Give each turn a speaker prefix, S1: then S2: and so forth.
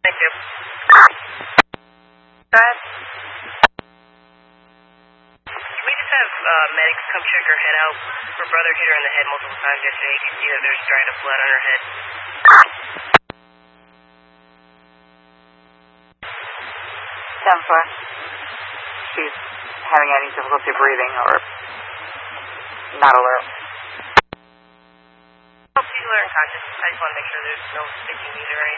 S1: Thank you. Go ahead. Can we just have medics come check her head out? Her brother hit her in the head multiple times yesterday. You can see that there's dried up blood on her head.
S2: 10-4. She's having any difficulty breathing or not alert.
S1: People are unconscious. I just want to make sure there's no sticking either, right?